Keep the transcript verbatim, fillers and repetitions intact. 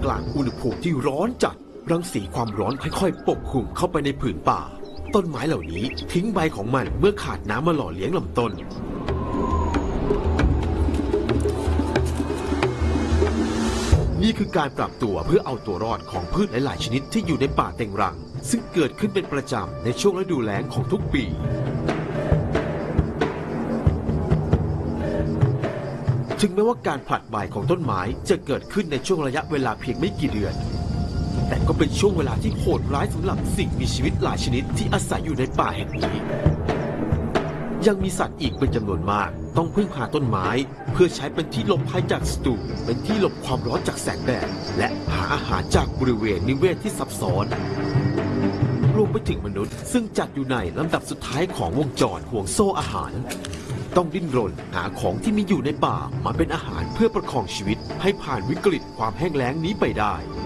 กลางอุณหภูมิที่ร้อนจัดรังสีความร้อนค่อยๆปกคลุมเข้าไปในผืนป่าต้นไม้เหล่านี้ทิ้งใบของมันเมื่อขาดน้ำมาหล่อเลี้ยงลำต้นนี่คือการปรับตัวเพื่อเอาตัวรอดของพืชหลายๆชนิดที่อยู่ในป่าเต็งรังซึ่งเกิดขึ้นเป็นประจำในช่วงฤดูแล้งของทุกปีถึงแม้ว่าการผลัดใบของต้นไม้จะเกิดขึ้นในช่วงระยะเวลาเพียงไม่กี่เดือนแต่ก็เป็นช่วงเวลาที่โหดร้ายสำหรับสิ่งมีชีวิตหลายชนิดที่อาศัยอยู่ในป่าแห่งนี้ยังมีสัตว์อีกเป็นจำนวนมากต้องพึ่งพาต้นไม้เพื่อใช้เป็นที่หลบภัยจากศัตรูเป็นที่หลบความร้อนจากแสงแดดและหาอาหารจากบริเวณนิเวศที่ซับซ้อนรวมไปถึงมนุษย์ซึ่งจัดอยู่ในลำดับสุดท้ายของวงจรห่วงโซ่อาหารต้องดิ้นรนหาของที่มีอยู่ในป่ามาเป็นอาหารเพื่อประคองชีวิตให้ผ่านวิกฤตความแห้งแล้งนี้ไปได้